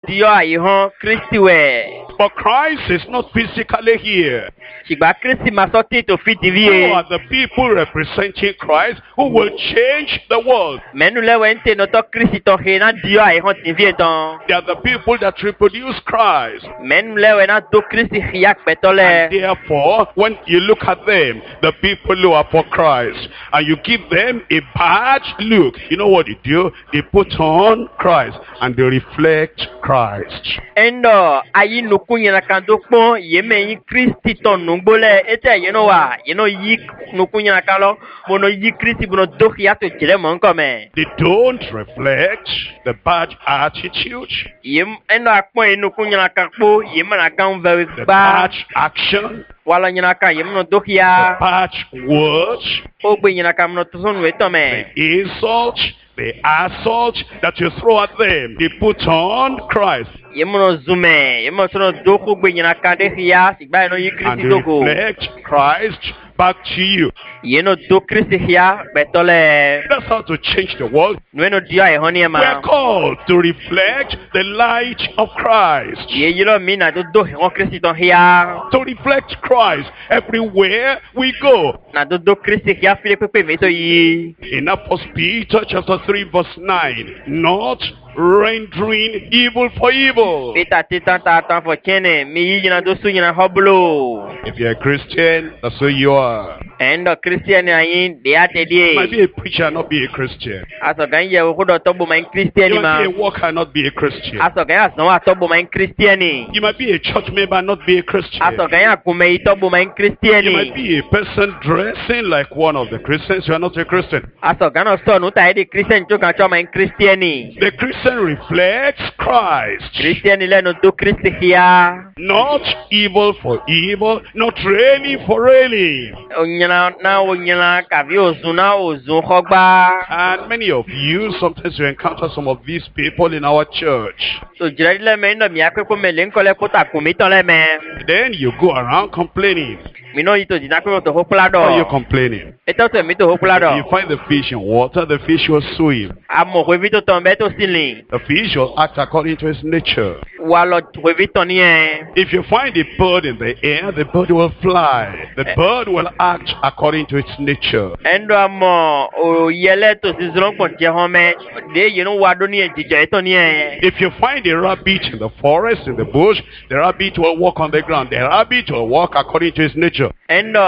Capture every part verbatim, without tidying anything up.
dio aihon Christi we. But Christ is not physically here. Chigba Christi masoti to fit Who vie. are the people representing Christ who will change the world? Menu le wente no to Christi to hena dio aihon tivie ton. They are the people that reproduce Christ. Menu le wena do Christi hiak betole. Therefore, when you look at them, the people who are for Christ, and you give them a bad look, you know what they do? They put on Christ and they reflect Christ. Endo ayi nukunya na kandokpo yeme yi Christi to nungbole ete you know wa you know yi nukunya na kalo mono yi Christi bono dokia to jele mon kome. They don't reflect the bad attitude, Yem endo akpo nukunya na kakpo yeme na kan very the bad bad action, wala nyina kan yeme no the dokia bad words, ogbe nyina kan no to son we to me. the insult, the assault that you throw at them. They put on Christ Yeme no zume yeme so no doko gbe nyina kan de hia sigba no yi and Christi they doko. reflect Christ back to you. Ye no do Christi hia betole That's how to change the world. no no dio aihon ni We ma. are called to reflect the light of Christ. Ye yilo mi na do do hon Christi ton hia. To reflect Christ everywhere we go. Na do do Christi hia file pepe me to yi. In First Peter chapter three verse nine, not rendering evil for evil. Pita titan ta tan fo kene mi yi jina do su jina hoblo. If you're a Christian, that's who you are. Endo Christian ayin de ate You might die. be a preacher, not be a Christian. Aso gan ye ko do to bo man Christian You ma. might be a worker, not be a Christian. Aso gan aso wa to bo man Christian. You might be a church member, not be a Christian. Aso gan ya kume ito bo man Christian. You might be a person dressing like one of the Christians. You are not a Christian. Aso gan so no ta di Christian to kan cho man Christian. The Christian reflects Christ. Christian le no do Christi hia. Not evil for evil, not really for really. Onyana na onyana ka vi ozuna ozun khogba. And many of you, sometimes you encounter some of these people in our church. So jira le me no mi akoko me len kole ko ta kumi ton le me. Then you go around complaining. Mi no yito jina ko to hopla Why are you do. complaining? Eto to mi to hopla You do. find the fish in water, the fish will swim. Amo ko vi to ton be to sinlin. The fish will act according to its nature. Wa lo ko vi ton ni en. If you find a bird in the air, the bird will fly. The bird will act according to its nature. Endo amo o yele to si zron kon je home. De you know wa do ni en jija eto ni en. If you find a rabbit in the forest, in the bush, the rabbit will walk on the ground. The rabbit will walk according to its nature. Endo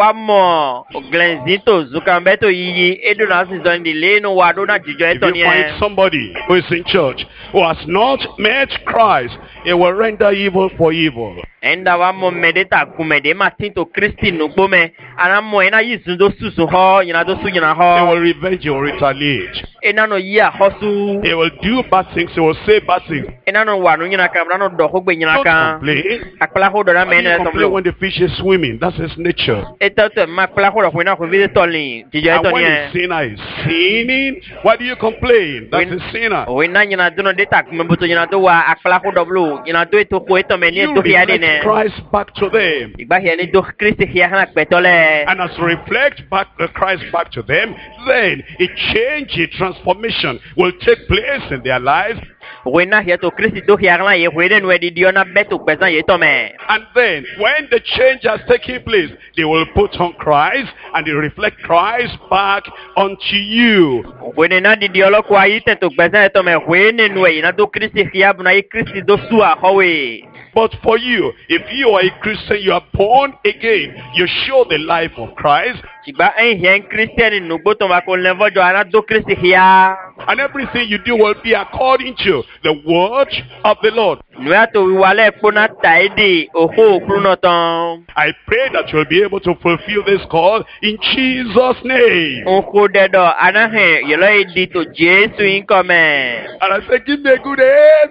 awamo o glenzin to zukambe to yiyi edo na si zon di le no wa do na jija If eto ni you find en. somebody who is in church who has not met Christ, he will render evil for evil. Enda wa mo medeta kumede matin to Christi no gbome ana mo ena yi sun do susu ho yina do su yina He ho will revenge, he will retaliate. ena no yi a hosu He will do bad things, he will say bad things. ena no wa no yina kan no do ho gbe yina Don't kan complain. akpala ho do na Why me do you na complain to when the fish is swimming? That's his nature. eta to ma akpala ho do ko na ko vi to lin jijo And eto when ni a sinner is sinning, why do you complain? That's When- a sinner. o ina yina do no data kume buto yina do wa akpala ho do blu yina do eto ko eto me ni You do ya de reflect ne Christ back to them. igba he ni do Christi hia na petole And as you reflect back uh, Christ back to them, then a change, a transformation will take place in their lives. wena he to Christi do hia na ye hwede no di dio na beto pesa ye to me. And then, when the change has taken place, they will put on Christ and they reflect Christ back unto you. Wene na di diolo kwa ite to gbese to me wene nwe na do Christi hia bu na i Christi do su a howe. But for you, if you are a Christian, you are born again, you show the life of Christ, Sigba en hien Christian no gbo to ma ko levo jo ana do Christi hia. and everything you do will be according to the word of the Lord. Nwe to wi wale po na taidi oho okru no ton. I pray that you'll be able to fulfill this call in Jesus' name. Onko de do ana he yelo edi to Jesu in come. And I say, give me a good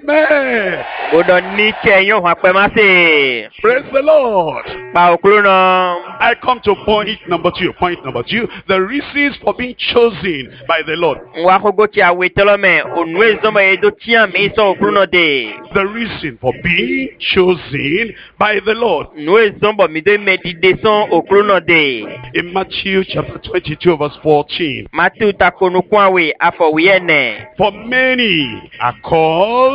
amen. Odo ni che yon wa pe ma se. Praise the Lord. Pa okru no. I come to point number two. Point number two, the reasons for being chosen by the Lord. Wa ko go ti awe telo me onwe zo me do tia me so okru no de. The reason for being chosen by the Lord. Nwe zombo mi de me di de son okru no de. In Matthew chapter twenty-two verse fourteen. Matthew takonu kwawe afọ wiene. For many are called,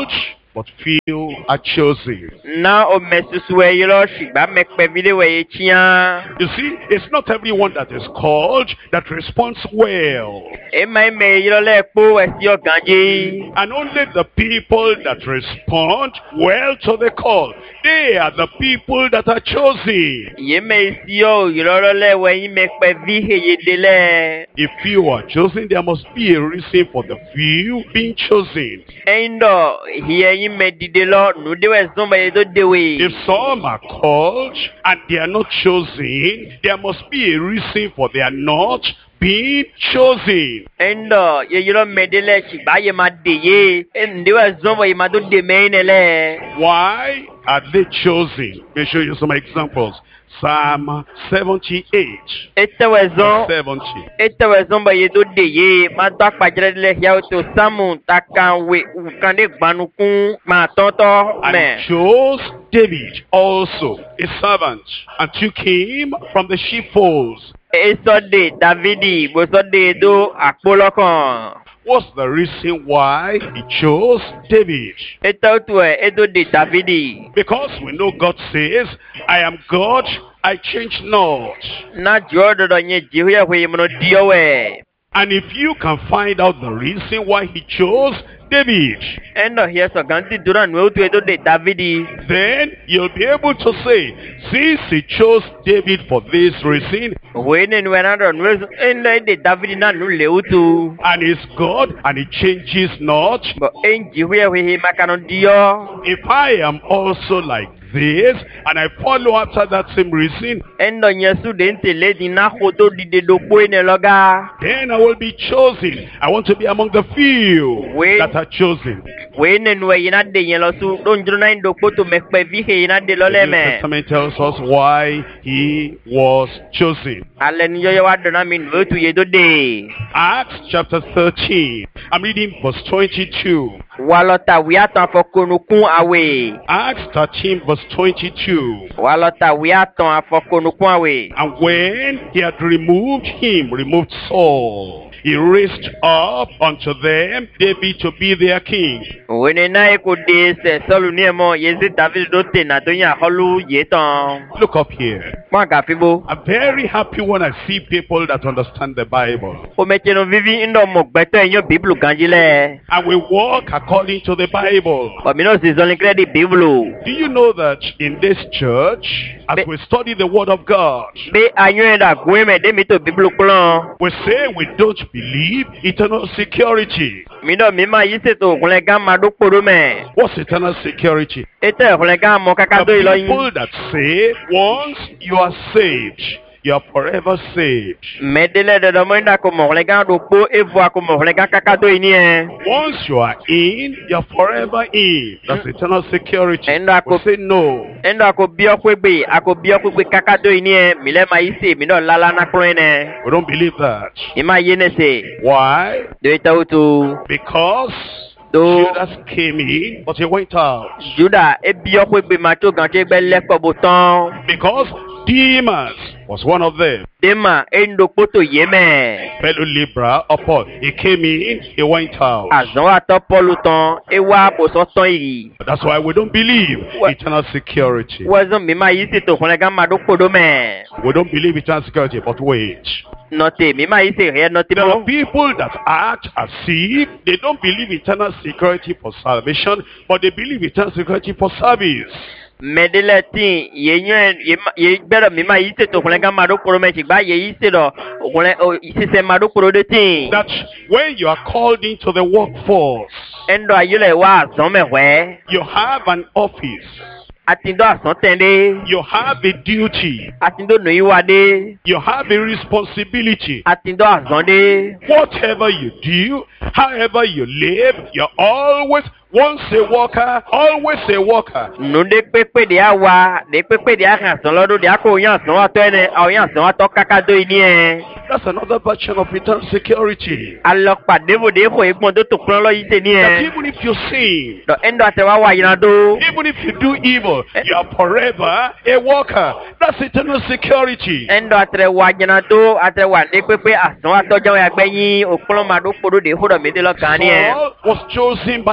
but few are chosen. Na o mesusu e yilo shigba mekpe vide we chia. You see, it's not everyone that is called that responds well. E mai me yilo le po we si oganji. And only the people that respond well to the call, they are the people that are chosen. Ye me si o yilo le we mekpe vi he yedele. If few are chosen, there must be a reason for the few being chosen. Endo hiye me didelo nu de we zomba yedo dewe. If some are called and they are not chosen, there must be a reason for their not being chosen. Endo ye yilo medele shigba ye ma deye. Ende we zomba ye ma do de meinele. Why are they chosen? Let me show you some examples. Psalm seventy-eight. Etewezon. seventy. Etewezon ba yedo deye. Ma do apajere le ya to samu takanwe ukande gbanukun ma tonto me. And chose David also, a servant, and took him from the sheepfolds. Esode Davidi bosode do akpolokan. What's the reason why he chose David? Etotwe edo de Davidi. Because we know God says, I am God, I change not. Na jodo do nye jihuya hwe mono diowe. And if you can find out the reason why he chose David, Endo here so ganti duran we utu edo de Davidi. then you'll be able to say, since he chose David for this reason, Wene nwenado nwezo endo de Davidi na nule utu. and he's God, and he changes not, Bo enji hwe hwe makano dio. if I am also like this, and I follow after that same reason, Endo nyesu de ntele di na koto di de do po ene loga. then I will be chosen. I want to be among the few Wait. that are chosen. Wene nwe yina de yelo su don juro na ndo poto mekpe vi he yina de The lole New me. Testament tells us why he was chosen. Alen yo yo wado na min votu yedo de. Acts chapter thirteen. I'm reading verse twenty-two. Walota wiatan fokonukun awe. Acts thirteen verse twenty-two. Walota wiatan afokonukun awe. And when he had removed him, removed Saul, he raised up unto them David to be their king. Wene na eko de se solu ni emo yezi David do te na do yan holu yetan. Look up here. Mwa gafibo. I'm very happy when I see people that understand the Bible. O meche no vivi indo mo gbeto enyo biblu ganjile. And we walk according to the Bible. O mino si zon likre di biblu. Do you know that in this church, as Be- we study the Word of God, Be anyo enda gweme de mito biblu kulon. we say we don't believe eternal security. Mino mima yise to kule gama do koro me. What's eternal security? Ete kule gama kaka do The ilo yin. people that say once you are saved, you are forever saved. Medele de do mwenda ko mo kule gama do po evo ako mo kule gama kaka do ini e. Once you are in, you are forever in. That's eternal security. And I We could- say no. Endo ako biyo kwebe, ako biyo kwebe kaka do ini e. Mile ma yise, mino lala na klo ene. We don't believe that. Ima yene se. Why? Do ita utu. Because Do Judas came in, but he went out. Juda e biyo kwebe macho ganche gbe lekko botan. Because Demas was one of them. Dema endo poto yeme. Fellow Libra or Paul. He came in, he went out. Azon ato polu tan, e wa boso tan iri. That's why we don't believe What? eternal security. Wazon mima yise to kule gama do kodo me. We don't believe eternal security, but wait. Note, mima yise re note There are mo. people that act as if they don't believe eternal security for salvation, but they believe eternal security for service. Medele tin ye nyen ye ma- ye gbero mima yise to kule gama do kodo me chigba ye yise do kule o yise ma do kodo de tin. That when you are called into the workforce, Endo ayule wa azon me we. you have an office, Atindo azon tende. you have a duty, Atindo no iwade. you have a responsibility. Atindo azon de. Whatever you do, however you live, you're always once a worker, always a worker. Nu de pepe de awa, de pepe de akan son lodo de ako yan son ato ene, o yan son ato kaka do ini e. That's another version of eternal security. Alo pade bo de ko egbon do to kun lo yite ni That e. even if you sin, Do endo atewa wa yina do. even if you do evil, you are forever a worker. That's eternal security. Endo atre wa yina do, atre wa de pepe ason ato jan ya gbeyin, okun ma do podo de hodo mi de lo kan ni e. Saul was chosen by the Lord.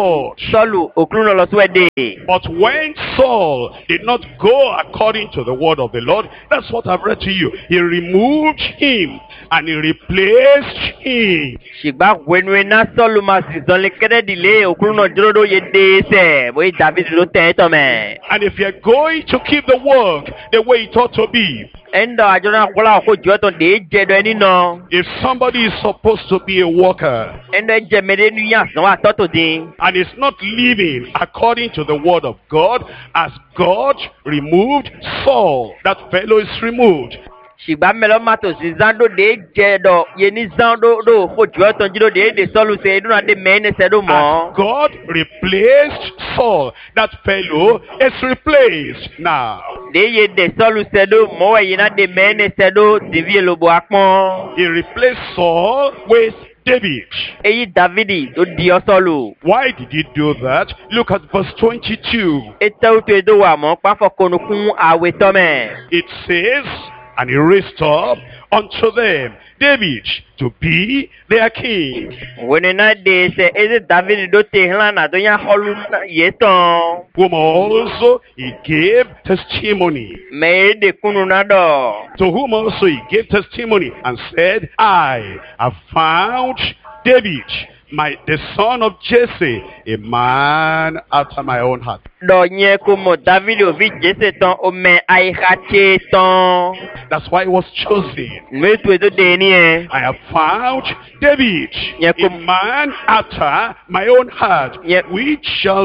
Lord. Sọ́ọ̀lù òkúrúnà lọ síwẹ́dẹ̀. But when Saul did not go according to the word of the Lord, that's what I've read to you. He removed him and he replaced him. Ṣùgbọ́n wẹ́nuwẹ́ náà sọ́ọ̀lù máa sì zọ́nlé kẹ́rẹ́dìlé òkúrúnà jíròrò yé dé sẹ̀ bóyá David ló tẹ̀ ẹ́ tọ̀ mẹ́. And if you're going to keep the work the way it ought to be, Ẹ̀ńdọ̀ àjọyọ̀ àkọlà ọkọ̀ jù ọ́ tán dé jẹ́dọ̀ ẹni náà. if somebody is supposed to be a worker Ẹ̀ńdọ̀ ẹ̀jẹ̀ mẹ́rẹ́ ní yàtọ̀ wà tọ́tò dín. and is not living according to the word of God, as God removed Saul, that fellow is removed. Ṣùgbọ́n mẹ́lọ́ máa tò sí zando dé jẹ́dọ̀ yé ní zando dò ọkọ̀ jù ọ́ tán jíròrò dé dé sọ́ọ̀lù ṣe é dúnà dé mẹ́rin ṣẹ́dọ̀ mọ́. As God replaced Saul, that fellow is replaced now. Dé yé dé sọ́ọ̀lù ṣẹ́dọ̀ mọ́wẹ́ yìí náà dé mẹ́rin ṣẹ́dọ̀ dìbí èlòbó apọ́n. He replaced Saul with David. Èyí Dávidi tó di ọ́ sọ́ọ̀lù. Why did he do that? Look at verse twenty-two. Ètò ètò èdè wà mọ́ pàfọ́kọ́nukún àwẹ̀ tọ́mẹ̀. It says, and he raised up unto them David to be their king, Wẹ́nu náà dé ṣe èdè Dávidi tó tẹ̀ hàn náà tó yàn họ́lù yé tán. whom also he gave testimony. Mẹ èdè kúnnù náà dọ̀. To whom also he gave testimony and said, I have found David, my the son of Jesse, a man after my own heart. Dọ̀ yẹn kó mọ̀ Dávidi òfin jẹ́sẹ̀ tán ó mẹ àyíkáṣe tán. That's why he was chosen. Mẹ́tò ètò dé ní ẹ. I have found David, Yeah, a come- man after my own heart, Yeah. which shall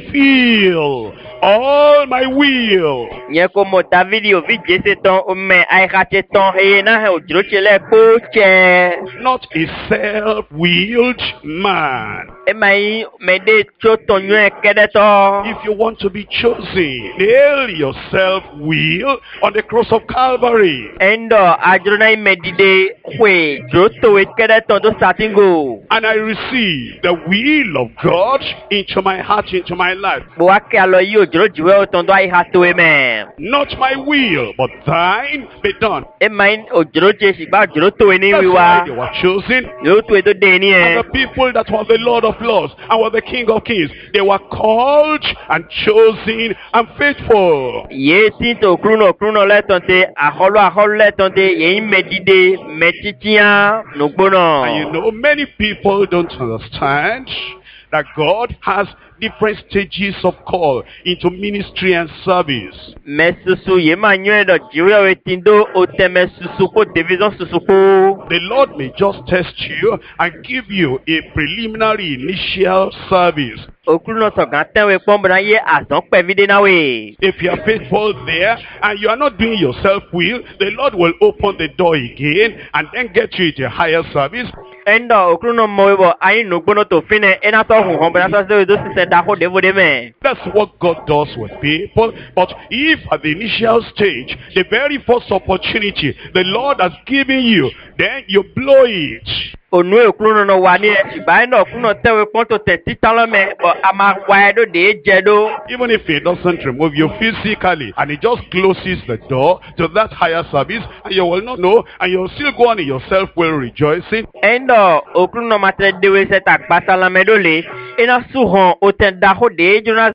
fulfill all my will. Yẹn kó mọ̀ Dávidi òfin jẹ́sẹ̀ tán ó mẹ àyíkáṣe tán. Èyí náà hẹ̀ òjòrò ṣẹlẹ̀ kó jẹ. Not a self-willed man. Ẹ máa yín mẹ́dẹ́ tó tán yún ẹ kẹ́dẹ́ tán. If you want to be chosen, nail your self-will on the cross of Calvary. Ẹ̀ńdọ̀ àjọyọ̀ náà mẹ́dìde pé jòrò tòwé kẹ́dẹ́ tán tó sàtìngò. And I receive the will of God into my heart, into my life. Bó wá kí a lọ yí òjòrò jùwẹ́ ó tán tó àyíká tòwé mẹ́. Not my will, but thine be done. Ẹ máa yín òjòrò jẹ ṣùgbọ́n òjòrò tòwé ní That's wíwá. why they were chosen. Yóò tó ètò dé ní And ẹ. the people that were the Lord of Lords and were the King of Kings, they were called and chosen and faithful. Yé tí tó kúrúnà kúrúnà lẹ́tọ̀ tẹ àhọ́lọ́ àhọ́lọ́ lẹ́tọ̀ tẹ yẹ̀yìn mẹ́dìde mẹ́títíá nùgbónà. And you know, many people don't understand that God has different stages of call into ministry and service. Mẹ susu yé máa yún ẹ̀dọ̀ jíwé ọ̀rẹ́ tí ń dó o tẹ mẹ susu kó division susu kó. The Lord may just test you and give you a preliminary initial service. Òkúrúnà sọ̀gán tẹ́wé pọ́nbọ̀nà yé àzán pẹ̀vídé náà wè. If you are faithful there and you are not doing your self-will, the Lord will open the door again and then get you into a higher service. Ẹ̀ńdọ̀ òkúrúnà mọ̀ wíwọ̀ ayé nùgbónà tó fi nẹ ẹ̀nà tó hùn hàn bẹ̀rẹ̀ sọ́sẹ́ ìdó sísẹ̀ dákó dèbòdè mẹ́. That's what God does with people. But if at the initial stage, the very first opportunity the Lord has given you, then you blow it. Ònú èkúrúnà náà wà ní ẹ̀ ṣùgbọ́n ẹ̀ńdọ̀ òkúrúnà tẹ́wé pọ́n tó tẹ̀ títà lọ́mẹ́ bọ̀ a máa wá ẹ̀dọ́ dè é jẹ́ dó. Even if he doesn't remove you physically and he just closes the door to that higher service, and you will not know, and you'll still go on in your self-will rejoicing. Ẹ̀ńdọ̀ òkúrúnà máa tẹ̀ déwé sẹ́ta gbàtà lámẹ́dọ́ lé iná sùhàn ó tẹ̀ dákó dè é jóná.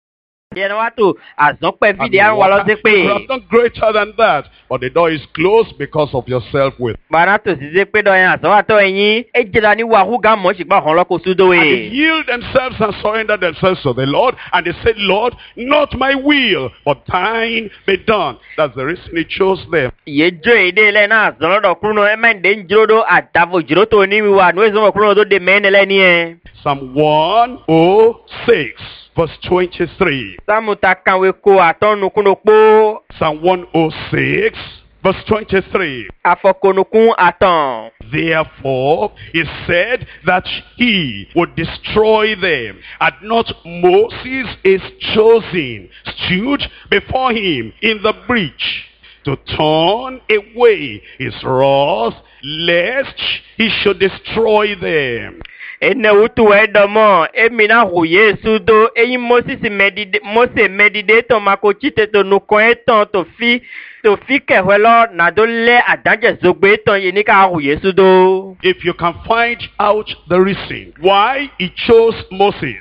Yẹn wá tó àzán pẹ̀ And fìdí you àwọn wà lọ́sí pé. have done greater than that, but the door is closed because of your self-will. Bàrà tó sì ṣe pé dọ̀yìn àzán wà tó ẹ̀yìn ẹ̀ jẹ́ra ní wàhú gà mọ́ ṣùgbọ́n àwọn ọlọ́kọ̀ sódò And they wẹ̀. yield themselves and surrender themselves to the Lord. And they said, Lord, not my will, but thine be done. That's the reason he chose them. Yé jó èdè lẹ́ náà àzán lọ́dọ̀ kúrúnà ẹ̀ máa ń dé ń jíró dó àdàbò jíró tó ní wíwá ní wíṣọ́ kúrúnà tó dé mẹ́rin lẹ́ni ẹ̀. Psalm one oh six, verse twenty-three. Sáàmù ta kàwé kó àtọ́nukúnnù pó. Psalm one oh six, verse twenty-three. Àfọkànnukún àtàn. Therefore, he said that he would destroy them. Had not Moses, his chosen, stood before him in the breach to turn away his wrath, lest he should destroy them. Ene utu edomo emina hu Yesu do eyin Moses medide Mose medide to makochite to nukon etan to fi to fi kehwelo na do le adanje zogbe etan ye ni ka hu Yesu do. If you can find out the reason why he chose Moses,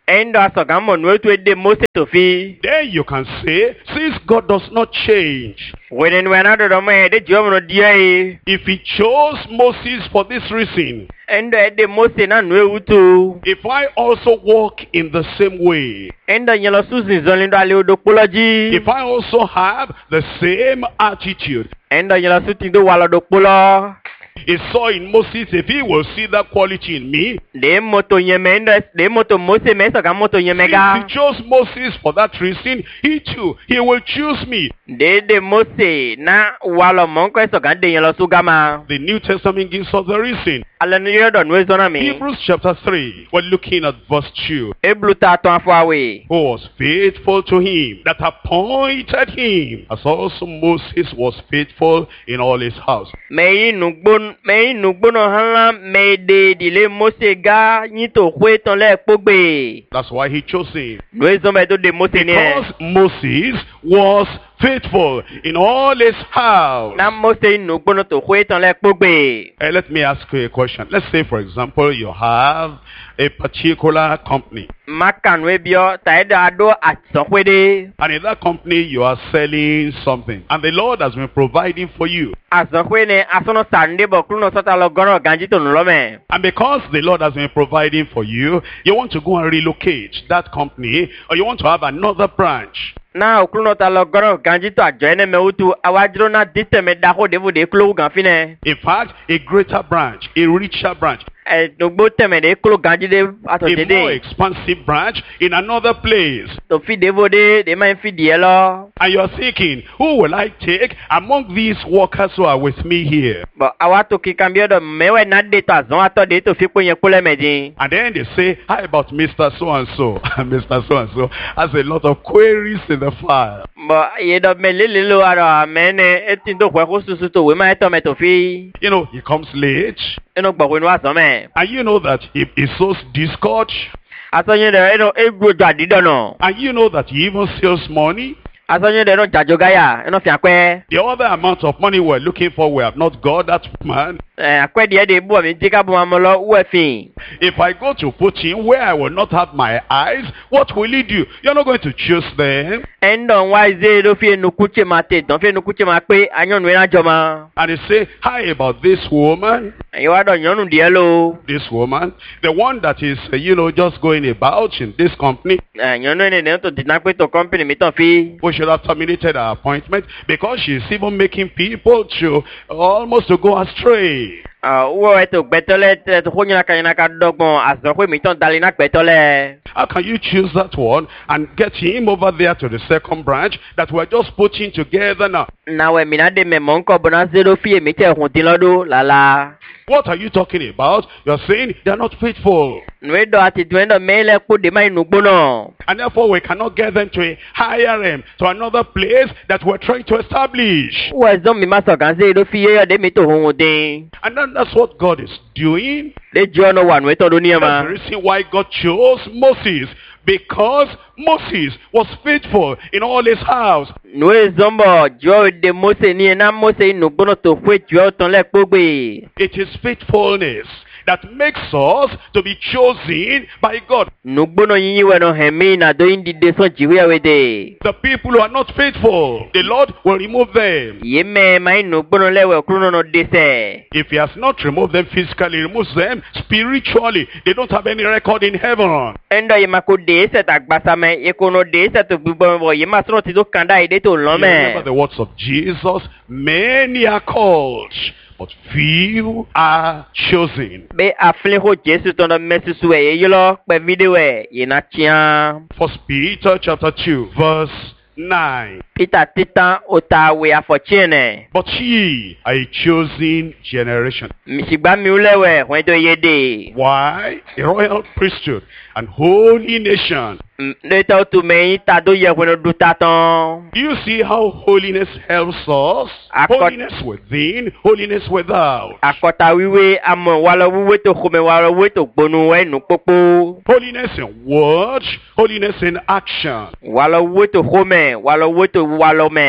endo asogamo nwetu ede Mose tofi. Then you can say, since God does not change, Wenen wana do do me de Jehovah no dia. if he chose Moses for this reason, Endo ede Mose na nwe utu. if I also walk in the same way, Endo nyelo susin zolindo ale odokpoloji. if I also have the same attitude, Endo nyelo sutin do wala dokpolo. he saw in Moses, if he will see that quality in me, De moto nyeme endo de moto Mose me soga moto since nyemega. he chose Moses for that reason, he too, he will choose me. De de Mose na wala monko soga de nyelo sugama. The New Testament gives us the reason. Ale no yodo nwe zona mi. Hebrews chapter three, we're looking at verse two. Ebluta to afwawe. Who was faithful to him that appointed him, as also Moses was faithful in all his house. Me nugbon me nugbono hala me de dile Mose ga nyito kwe ton le pogbe. That's why he chose him. Nwe zoma do de Mose ne. Because Moses was faithful in all his house. Na Mose nugbono to kwe ton le pogbe. Uh, let me ask you a question. Let's say, for example, you have a particular company. Makanwe bio taida ado atsokwede. And in that company, you are selling something. And the Lord has been providing for you. Asokwene asono sande bo kluno sota lo goro ganji to nlome. And because the Lord has been providing for you, you want to go and relocate that company, or you want to have another branch. Na okluno ta lo goro ganji to ajoine me utu awajiro na diteme dako devu de klo ganfine. In fact, a greater branch, a richer branch, Eh nugbo teme de klo ganji de ato a more dede. expansive branch in another place. To fi devo de de ma fi dielo. And you're thinking, who will I take among these workers who are with me here? Bo awato ki cambio do mewe na de to azon ato de to fi ponye kule medin. And then they say, how about Mister So-and-so? And Mister So-and-so has a lot of queries in the file. Bo ye do me lele lo aro amene etin do kwe ko susu to we ma eto me to fi. You know, he comes late. Eno gbo we no azon me. And you know that he, he sows discord. Asonye de eno egbo jadido no. And you know that he even steals money. Asonye de eno jajogaya eno fi akwe. The other amount of money we're looking for, we have not got that man. Eh akwe de de bu mi jika bu amolo we fin. If I go to put him where I will not have my eyes, what will he do? You're not going to choose them. Endo wa ze do fi enu kuche mate don fi enu kuche ma pe anyonu na joma. And they say, hi about this woman. Yo wa do nyonu die lo. This woman, the one that is, uh, you know, just going about in this company. Eh nyonu ne ne to dinakwe to company mi ton fi. We should have terminated her appointment because she's even making people to almost to go astray. Ah wo eto gbetole to khonya ka yana ka dogbon azon pe mi ton dali na gbetole. How can you choose that one and get him over there to the second branch that we're just putting together now? Na we mi na de me monko bona zero fi mi te hun din lodo lala. What are you talking about? You're saying they're not faithful. Nwe do ati duendo mele ku de mai nugbo no. And therefore we cannot get them to a higher end, to another place that we're trying to establish. Wo zon mi ma so kan ze do fi ye de mi to hun din. And then that's what God is doing. Le jo no wa nwe to do ni That's ma. the reason why God chose Moses. Because Moses was faithful in all his house. Nwe zombo jo de Mose ni na Mose nugbo no to fwe jo ton le pogbe. It is faithfulness that makes us to be chosen by God. Nugbo no yin we no hemi na do indi de so jiwe we de. The people who are not faithful, the Lord will remove them. Ye me mai nugbo no le we kru no de se. If he has not removed them physically, he removes them spiritually. They don't have any record in heaven. Endo ye ma ko de se tagbasa me ye ko no de se to gbogbo bo ye ma so ti do kanda ide to lo You remember me. the words of Jesus? Many are called, but few are chosen. Be afle ho Jesu to no mesusu e ye lo pe video e ye na tia. First Peter chapter two, verse nine. Peter titan otawe afochene. But ye are a chosen generation. Misigba mi ulewe when do ye de. Why? A royal priesthood and holy nation. Later to me ta do ye when do taton. Do you see how holiness helps us? Accord- Holiness within, holiness without. Akota wiwe amo walo wiwe to kome walo wiwe to gbonu we nu popo. Holiness in word, holiness in action. Walo wiwe to kome walo wiwe to walo me. Holiness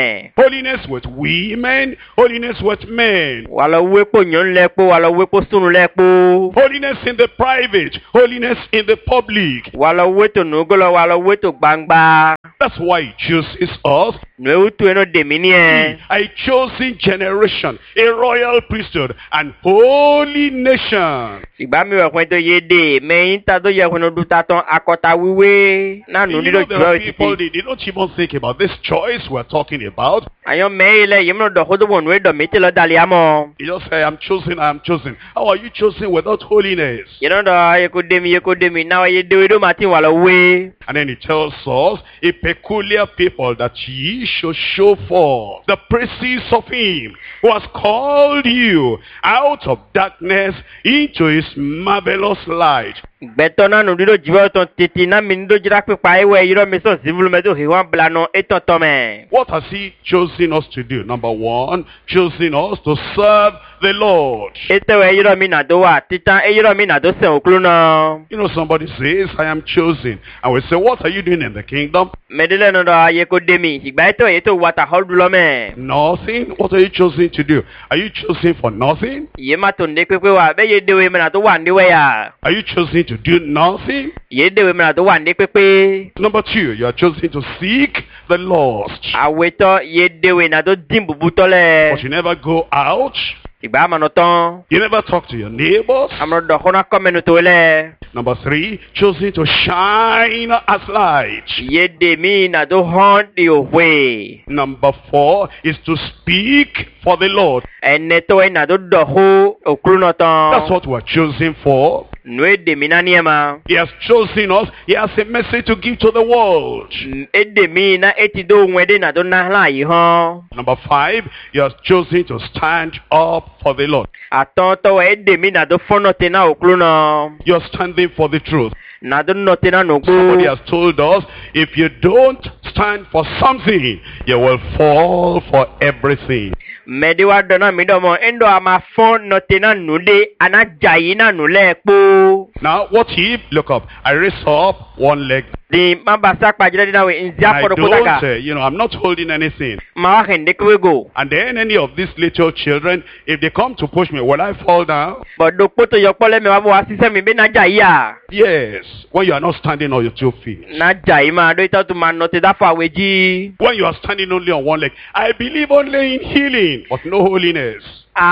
holiness with women, holiness with men. Wàlọ́ wépo yàn lẹ́po, wàlọ́ wépo sunu lẹ́po. Holiness in the private, holiness in the public. Wàlọ́ wéto nùgọ́lọ́, wàlọ́ wéto gbangba. That's why he chooses us. Nùewu tu eno dèmí ni ẹ. A chosen generation, a royal priesthood, and holy nation. Ìgbà mi wẹ̀ fún ètò yé dé, mẹ́yìn tá tó yẹ fún ọdún tá tán akọta wíwé náà nù You nílò know, there jùlọ are people, ìtìtì. they, they don't even think about this choice we're talking about. Àyàn mẹ́yìn lẹ̀ yìí múlò dọ̀kọ́ tó bọ̀ nù édọ̀ méjì lọ dàlẹ́ àmọ́. You just say, I'm chosen, I'm chosen. How are you chosen without holiness? Yìí náà dọ̀ yẹ kó dèmí yẹ kó dèmí náà yẹ déwé dó máa ti wà lọ wé. And then he tells us, a peculiar people that ye should show forth the praises of him who has called you out of darkness into his marvelous light. Gbẹ̀tọ̀ náà nù dídò jìbọ̀ tán tètè náà mi ní dó jìrá pípa ẹ̀wẹ̀ yìí rọ̀ mi sọ̀ zivulu mẹ́tò hìwọ́n bilanu ètò tọ́mẹ̀. What has he chosen us to do? Number one, chosen us to serve the Lord. Ètò ẹ̀ yìí rọ̀ mi nà tó wà títàn ẹ̀ yìí rọ̀ mi nà tó sẹ̀ òkúlù náà. You know, somebody says, I am chosen. And we say, what are you doing in the kingdom? Mẹ́dílẹ̀ náà dọ̀ ayé kó dé mi ìgbà ètò ètò wàtà họ́ọ̀dù lọ́mẹ̀. Nothing. What are you chosen to do? Are you chosen for nothing? Yé má tó ndé pépé wa bẹ́ẹ̀ yé déwé mi nà tó wà ndéwé yà. Are you chosen to do nothing? Yé déwé mi nà tó wà ndé pépé. Number two, you are chosen to seek the lost. Àwẹ̀tọ̀ yé déwé nà tó dín bùbú tọ́lẹ̀. But you never go out. Ìgbà àmànà tán. You never talk to your neighbors. Àmànà dọ̀kọ́nà kọ́mẹ́nu tó lẹ̀. Number three, chosen to shine as light. Yé dé mi nà tó hàn di òwe. Number four is to speak for the Lord. Ẹnẹ tó ẹ̀ nà tó dọ̀kọ́ òkúrú náà tán. That's what we're chosen for. Nùé dé mi náà ní ẹ̀ ma. He has chosen us. He has a message to give to the world. Ẹ dé mi náà ẹ ti dó ohun ẹdẹ nà tó náà láàyè hàn. Number five, he has chosen to stand up for the Lord. Àtọ̀tọ̀ ẹ dé mi nà tó fọ́nà tẹ̀ náà òkúrú náà. You're standing for the truth. Nà tó nọ tẹ̀ náà nùgbó. Somebody has told us, if you don't stand for something, you will fall for everything. Mẹ́díwá dọ̀nà mi dọ̀ mọ́ ẹ̀ńdọ̀ àmà fọ́n nọ tẹ̀ náà nù dé àná jàyí náà nù lẹ́ẹ̀kpó. Now, what if, look up, I raise up one leg. Di ma ba sa kpajire di na we nzi I afọdụ don't, kpụta uh, ka. you know, I'm not holding anything. Ma wa hende kwe go. And then any of these little children, if they come to push me, will I fall down? But do kpoto yo kpole me wa bo wa sise mi be na jai ya. Yes, when you are not standing on your two feet. Na jai ma do ita tu ma no te da fa weji. When you are standing only on one leg. I believe only in healing, but no holiness.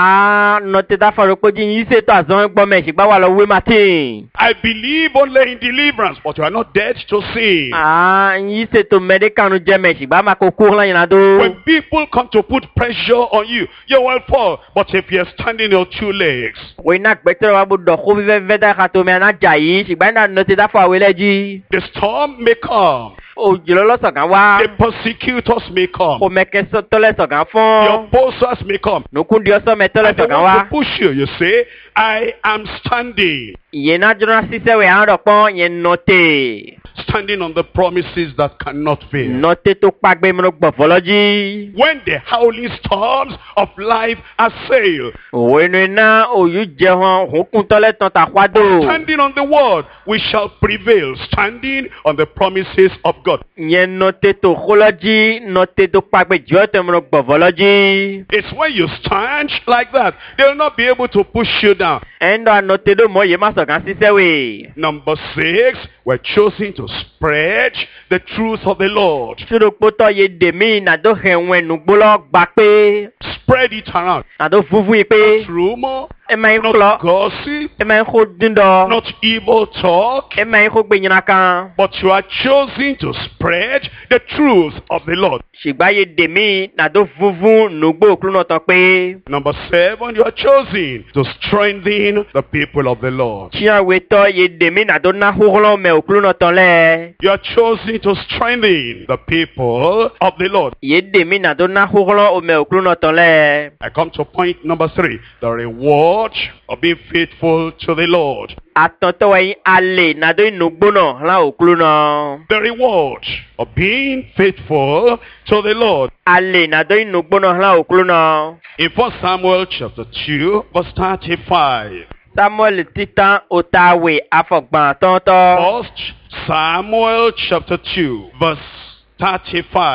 Ah, no te da fa ro ko ji yin se to azon gbo me sigba wa lo we matin. I believe only in deliverance, but you are not dead to sin. Ah, yin se to me de kanu je me sigba ma ko ko lan yana do. When people come to put pressure on you, you will fall. But if you are standing on two legs, We na gbete wa bu do ko vi ve da ka to me na jai sigba na no te da fa we leji. the storm may come. O jilo lo so kan wa. The persecutors may come. O me ke so to le so kan The fon. opposers may come. No kun di o so me to le And they so kan want wa. to push you. You say, I am standing. Yé na jọna sise we an rọpọn yẹn nọte. Standing on the promises that cannot fail. Nọte tó pàgbé mi ló gbọ̀ fọlọ́jì. When the howling storms of life assail, Òwe inú iná òyù jẹun òkun tọ́lẹ̀ tán ta kwádò. standing on the word, we shall prevail. Standing on the promises of God. Yẹn nọte tó kólọ́jì nọte tó pàgbé jọ́ tẹ̀ mi ló gbọ̀ fọlọ́jì. It's when you stand like that, they will not be able to push you down. Ẹ̀ńdọ̀ ànọte ló mọ yé má sọ̀kan sísẹ́ wè. Number six, we're choosing to spread the truth of the Lord. Ṣúrò kpótọ́ yé dèmí nàdó hẹ̀wọ̀n nùgbólọ́ gbà pé. Spread it around. Nàdó fúfú yìí pé. Not rumor, Ẹ máa ń not kúlọ̀. gossip, Ẹ máa ń kó díndọ̀. not evil talk, Ẹ máa ń kó gbẹ̀yìnà kan. but you are choosing to spread the truth of the Lord. Ṣùgbọ́n yé dèmí nàdó fúfú nùgbó òkúrú náà tán pé. Number seven, you are choosing to strengthen the people of the Lord. Tiɲɛ wetɔ ye demi na do na hɔrɔn mɛ okulu nɔ tɔn lɛ. You are choosing to strengthen the people of the Lord. Ye demi na do na hɔrɔn o mɛ okulu nɔ tɔn lɛ. I come to point number three, the reward of being faithful to the Lord. Atɔtɔ yi ale na do inugbo nɔ hlan okulu nɔ. The reward of being faithful to the Lord. Ale na do inugbo nɔ hlan okulu nɔ. In First Samuel chapter two, verse thirty-five. Samuel titan otawe afɔgban tɔntɔ. First Samuel chapter two, verse thirty-five.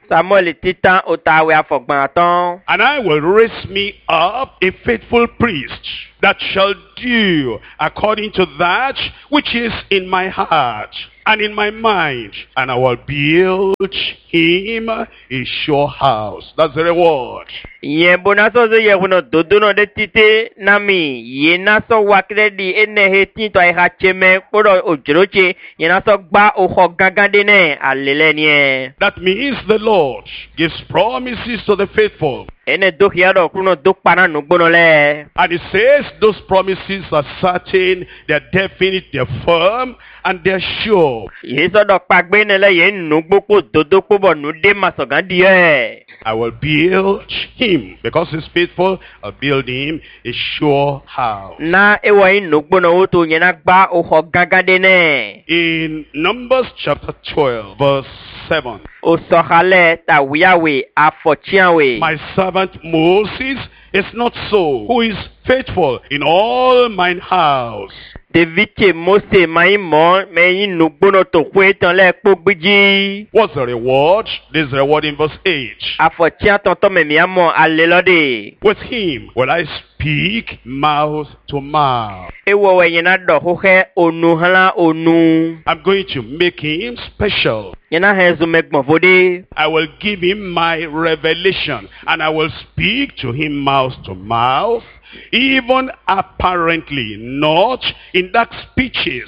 Samuel titan otawe afogbanatan. And I will raise me up a faithful priest that shall do according to that which is in my heart and in my mind, and I will build him a sure house. That's the reward. Ye bonaso ze ye wono dodono de tite nami ye naso wakredi ene heti to ai hacheme kodo ojroche ye naso gba oho gagande ne alelenie. That means the Lord gives promises to the faithful. Ene dokiado kuno dokpana nugbono le. And it says those promises are certain, they're definite, they're firm, and they're sure. Yeso dokpagbe ne le ye nugboko dodoko bo nude masogandi e. I will build him, because he's faithful, I'll build him a sure house. Na ewa in nugbono utu ye na gba oho gagande ne. In Numbers chapter twelve, verse seven. Osohale ta wiyawe afochiawe. My servant Moses is not so, who is faithful in all mine house. David Mose mai mo mai nugbono to kwetan le pogbiji. What's the reward? This reward in verse eight. Afochia tonto me mi amo alelode. With him will I speak mouth to mouth. Ewo we yena do hohe onu hala onu. I'm going to make him special. Yena hezu megmovode. I will give him my revelation, and I will speak to him mouth to mouth, even apparently, not in dark speeches.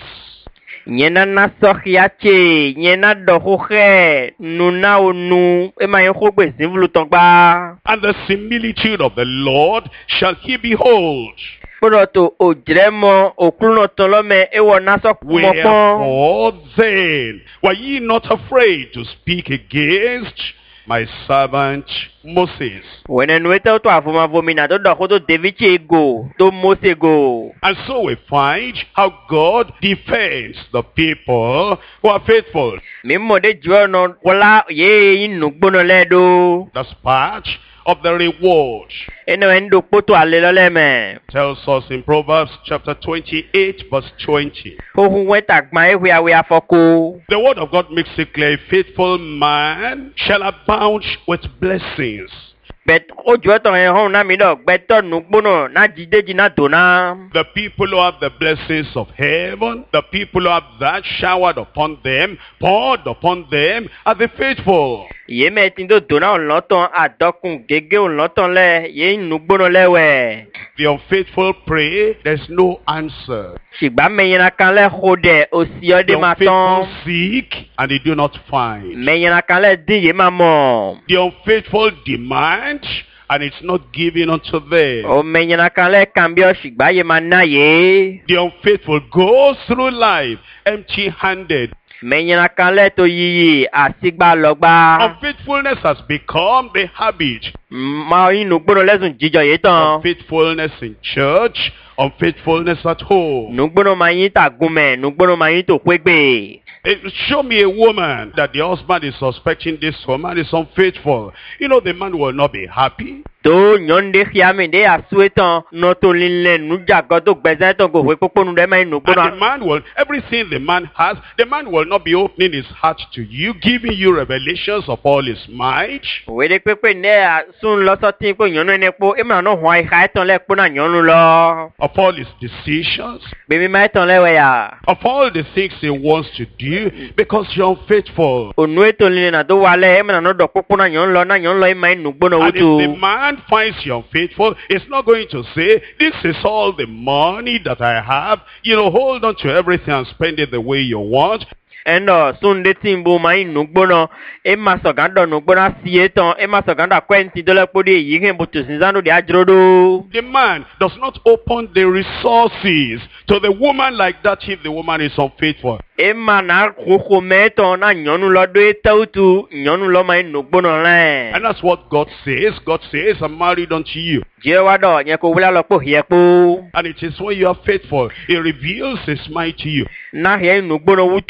Nyena na sohiache, nyena do hohe nuna onu ema yokogbe sinvulu tongba. And the similitude of the Lord shall he behold. Proto ojremo okruno tolome ewo naso kumopon. Wherefore then were ye not afraid to speak against my servant Moses? When enwete to avuma vomina to dokoto David go to Mose go. And so we find how God defends the people who are faithful. Mimo de jono wala ye inugbono ledo. That's part of the reward. Eno endo poto alelole me. Tells us in Proverbs chapter twenty-eight verse twenty. Hohu weta gma ehwe awe afoko. The word of God makes it clear, a faithful man shall abound with blessings. Bet ojo to en hon na mi do gbeto nugbono na jideji na dona. The people who have the blessings of heaven, the people who have that showered upon them, poured upon them, are the faithful. Ye me tindo dona onloton adokun gege onloton le ye nugbono lewe. The unfaithful pray, there's no answer. Shigba meyena kan le hode osiode The unfaithful maton. seek and they do not find. Meyena kan le di ye mamo. The unfaithful demand and it's not given unto them. O meyena kan le cambio shigba ye manaye. The unfaithful goes through life empty-handed. Meyena kan le to yiyi asigba logba. Unfaithfulness has become the habit. Ma inugbono lesun jijo ye tan. Unfaithfulness in church, unfaithfulness at home. Nugbono mayin tagume, nugbono mayin to kwegbe. Eh, Show me a woman that the husband is suspecting this woman is unfaithful. You know, the man will not be happy. To nyonde khiame de asuetan no to linle nuja godo gbeze to go we poponu de mai And the nugbono. man will, everything the man has, the man will not be opening his heart to you, giving you revelations of all his might. We de pepe ne sun lo so tin ko nyonu ne po e ma no ho ai khai ton le po na nyonu lo. Of all his decisions, Be mi mai ton le we ya. of all the things he wants to do, because you're unfaithful. Onu eto linle na do wale e ma no do popona nyonu lo na nyonu lo e mai nugbono And if the utu. man finds you unfaithful, it's not going to say, this is all the money that I have. You know, hold on to everything and spend it the way you want. Endo sunde timbo mai nugbono e ma so gando nugbona sieton e ma so gando kwenti dole podi yihin butu sinzando de ajrodo. The man does not open the resources to the woman like that if the woman is unfaithful. E ma na koko meton na nyonu lo do etautu nyonu lo mai nugbono le. And that's what God says. God says, I'm married unto you. Je wa do nye ko wula lo po hiepo. And it is when you are faithful, He reveals His might to you. Na hie nugbono wutu nye na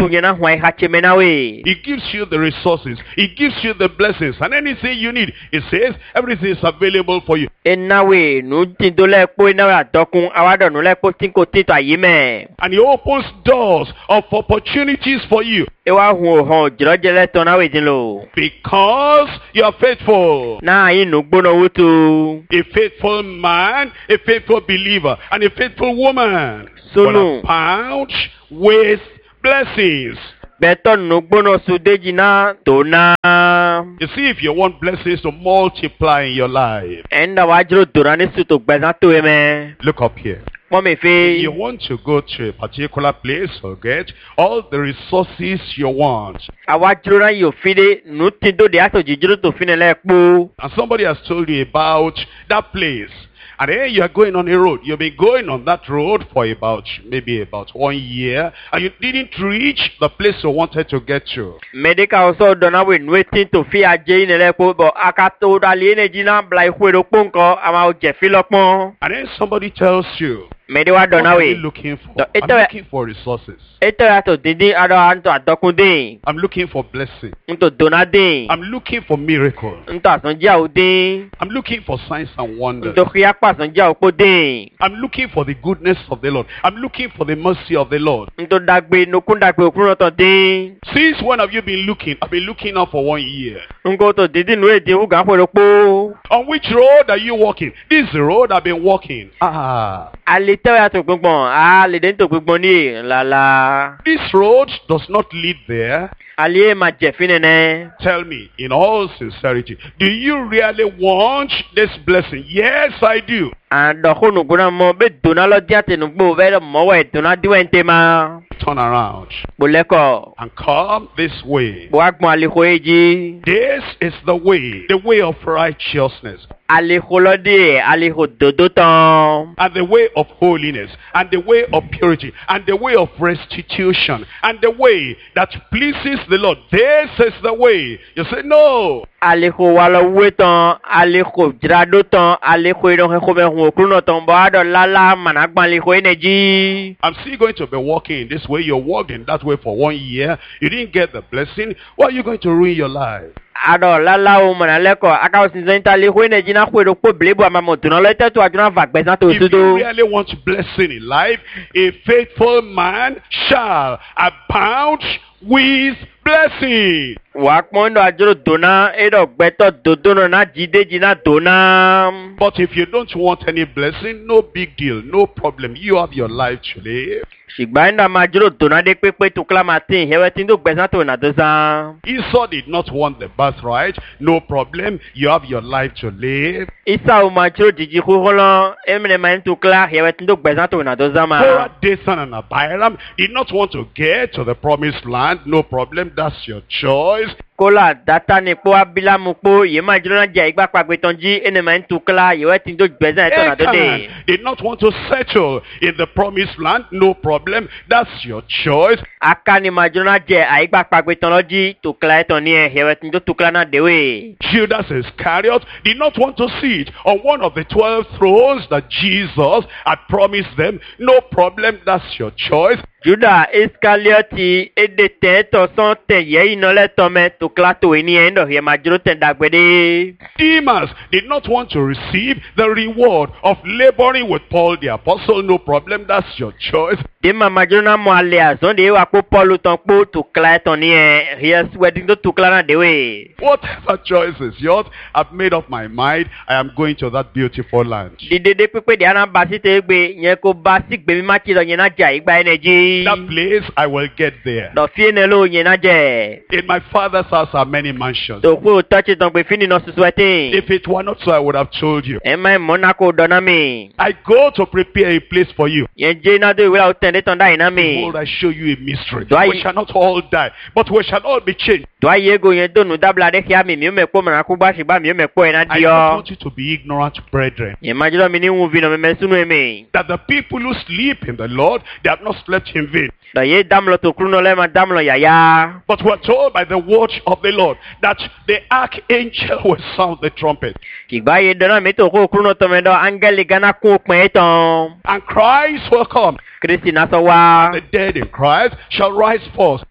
hwai hachemenawe. He gives you the resources. He gives you the blessings. And anything you need, He says, everything is available for you. Enawe nu tindo lepo enawe adokun awado nu lepo tinko tito ayime. And He opens doors of opportunities for you. Ewa hu hon jirojele tonawe dinlo. Because you are faithful. Na inu gbono wutu. A faithful man, a faithful believer, and a faithful woman. Sunu. Will abound with blessings. Beto nu gbono sudeji na tona. You see, if you want blessings to multiply in your life, Enda wajiro dorani suto gbezan to eme. look up here. Mome fe. You want to go to a particular place or get all the resources you want. Awajiro na yo fide nu tindo de aso jijiro to fine lekpo. And somebody has told you about that place. And then you are going on a road. You've been going on that road for about, maybe about one year. And you didn't reach the place you wanted to get to. Medical also dona we waiting to fi aje in lekpo but akato dali energy na blai kwero ponko ama o je fi lokpon. And then somebody tells you, Mediwa what dona are we. you looking for? So, I'm ito- looking for resources. Eto ya to didi ado anto adokunde. I'm looking for blessing. Nto donade. I'm looking for miracle. Nto asonja ode. I'm looking for signs and wonders. Nto khiapa asonja opode. I'm looking for the goodness of the Lord. I'm looking for the mercy of the Lord. Nto dagbe nokun dagbe okun to de. Since when have you been looking? I've been looking now for one year. Ngo to didi nu ede u gan kwero po. On which road are you walking? This is the road I've been walking. Ah. Ale te ya to gbogbon. Ah le den to gbogbon ni la la. This road does not lead there. Ali ma je finene. Tell me, in all sincerity, do you really want this blessing? Yes, I do. Ando khunu guna mo be dona lo diate nu gbo be mo we dona diwente ma. Turn around Boleko. and come this way. Bo agbon ali khoeji. This is the way, the way of righteousness, Ali kholode ali hododo tan. and the way of holiness, and the way of purity, and the way of restitution, and the way that pleases the Lord. This is the way. You say, no. Ali kho walo wetan, ali kho drado tan, ali kho idon kho be hun okruno tan bo ado lala managban li kho energy. I'm still going to be walking in this way. You walked in that way for one year. You didn't get the blessing. Why are you going to ruin your life? Ado lala o manaleko aka o sinzo intali kho energy na kho po blebo amamoto na leto to aduna vagbe san to If you sudo. really want blessing in life, a faithful man shall abound with blessing. Wa pondo ajoro dona edo gbeto dodono na jideji na dona. But if you don't want any blessing, no big deal, no problem. You have your life to live. Shigba enda majoro dona de pepe to klamatin hewe tindo gbesan to na dozan. Esau did not want the birthright. No problem. You have your life to live. Isa o majoro jiji kholo emne man to kla hewe tindo gbesan to na dozan ma. Korah, Dathan, and Abiram did not want to get to the promised land. No problem. That's your choice. Kola data ni po abilamu po ye majoro na je igba pagbe tonji ene man to kla hewe tindo gbesan to na dode. Achan did not want to settle in the promised land. No problem. That's your choice. Aka ni majoro na je aigba pagbe tonji to kla to ni hewe tindo to kla na dewe. Judas Iscariot did not want to sit on one of the twelve thrones that Jesus had promised them. No problem. That's your choice. Juda Iscarioti ede te to son te ye inole tome to klato eni endo he majoro ten dagbede. Demas did not want to receive the reward of laboring with Paul the apostle. No problem. That's your choice. Dema majoro na mo ale azon de wa po Paul ton po to klato ni e yes wedding to klana dewe. Whatever choice is yours, I've made up my mind. I am going to that beautiful land. Dide de pepe de ana basite gbe yen ko basik gbe mi ma ti lo yen na ja igba energy. That place, I will get there. Do fie ne lo yen na je. In my father's house are many mansions. To ko touch don gbe fini no suswete. If it were not so, I would have told you. E mai monako dona mi. I go to prepare a place for you. Yen je na do we la tende ton dai na mi. Behold, I show you a mystery. Do I- We shall not all die, but we shall all be changed. Do aye go yen do nu dabla de kia mi mi o me po mana ku ba shi ba mi o me po e na I di don't o. want you to be ignorant, brethren, Yen majoro mi ni wu vi no me me sunu e mi. that the people who sleep in the Lord, they have not slept in vain. Do ye damlo to kruno le ma damlo yaya. But we're told by the word of the Lord that the archangel will sound the trumpet, Kigba ye dona mi to ko kruno to me do angeli gana ku pin ton. and Christ will come. Kristi na so wa. The dead in Christ shall rise first.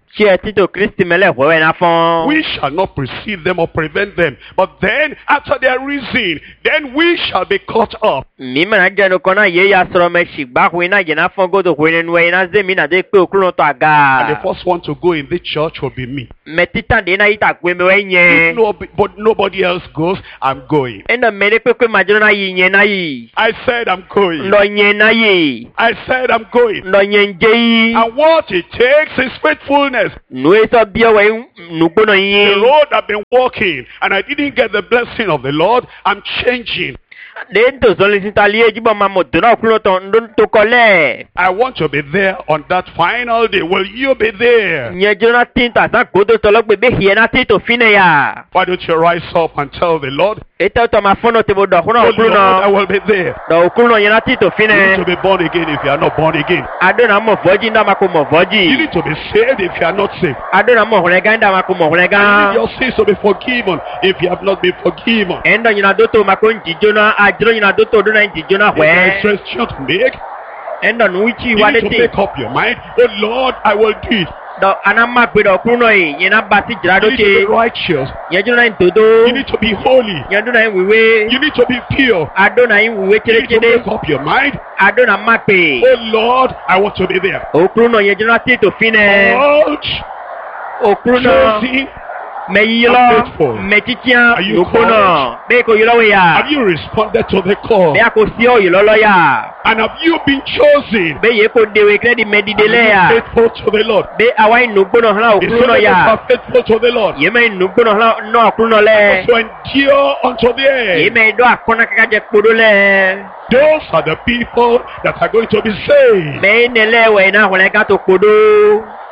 Che tito Christi mele wewe na fon. We shall not precede them or prevent them. But then, after they are risen, then we shall be caught up. Mi mana jeno kona ye ya soro me shigba we na je na fon go to we we na ze mi na de pe okuru to And the aga. first one to go in the church will be me. Me titan de na ita gwe me we If yen. no, but nobody else goes, I'm going. Endo me de pe pe majoro na yi yen na yi. I said I'm going. Lo yen na yi. I said I'm going. Lo yen je yi. And what it takes is faithfulness. Nu eso bio we nu gbono The yin. road I've been walking and I didn't get the blessing of the Lord, I'm changing. De ndo zoli sintali e jibo ma mo do na okuru to ndon to kole. I want to be there on that final day. Will you be there? Nye jona tinta sa godo to logbe be hie na tito fine ya. Why don't you rise up and tell the Lord, Eta to ma fono te bo do oh hono Lord, okuru I no. will be there. Do okuru no yena tito You need to fine. be born again if you are not born again. Ado na mo voji nda mako mo You voji. need to be saved if you are not saved. Ado na mo holega nda mako mo You need holega. your sins to be forgiven if you have not been forgiven. Endo nyina doto mako njijona ajro nyina doto do na njijona If there is hwe. decision to make, Endo nuichi you need to wadete. make up your mind. Oh Lord, I will do it. Do anama gbe do okuru no yi yena basi jira You need to be doche. righteous. Yejuna na ntodo. You need to be holy. Yedu na wiwe. You need to be pure. Ado na wiwe You need chere to chere. make up your mind. Ado na mape. Oh Lord, I want to be there. Okuru no yejuna tito fine. Lord, Okuru no choosing. me I'm yilo faithful. me titian Are you okuru no be ko yilo we Have ya. you responded to the call? Be ako si o yilo lo ya. And have you been chosen? Be ye ko dewe kredi medide Are le you ya. faithful to the Lord? Be awai nugbo no hla Is okuru no some of us ya. are faithful to the Lord? Ye me nugbo no hla no okuru no le. To endure unto the Ye end. me do akona kaka je kodo le. Those are the people that are going to be saved. Me ne le we na holega to kodo.